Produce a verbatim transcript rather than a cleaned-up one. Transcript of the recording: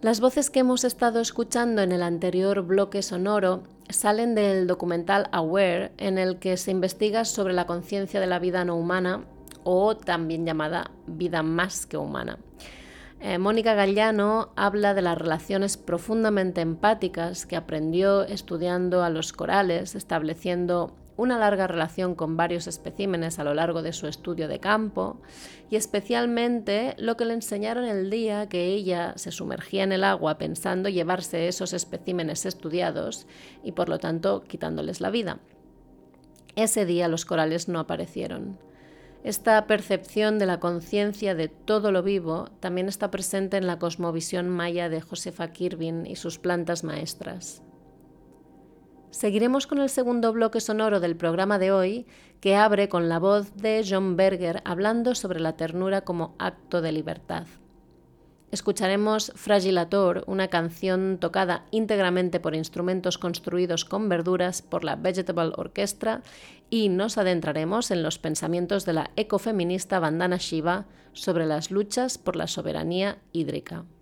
Las voces que hemos estado escuchando en el anterior bloque sonoro salen del documental Aware, en el que se investiga sobre la conciencia de la vida no humana, o también llamada vida más que humana. Eh, Mónica Gallano habla de las relaciones profundamente empáticas que aprendió estudiando a los corales, estableciendo una larga relación con varios especímenes a lo largo de su estudio de campo, y especialmente lo que le enseñaron el día que ella se sumergía en el agua pensando llevarse esos especímenes estudiados y por lo tanto quitándoles la vida. Ese día los corales no aparecieron. Esta percepción de la conciencia de todo lo vivo también está presente en la cosmovisión maya de Josefa Kirvin y sus plantas maestras. Seguiremos con el segundo bloque sonoro del programa de hoy, que abre con la voz de John Berger hablando sobre la ternura como acto de libertad. Escucharemos Fragilator, una canción tocada íntegramente por instrumentos construidos con verduras por la Vegetable Orchestra, y nos adentraremos en los pensamientos de la ecofeminista Vandana Shiva sobre las luchas por la soberanía hídrica.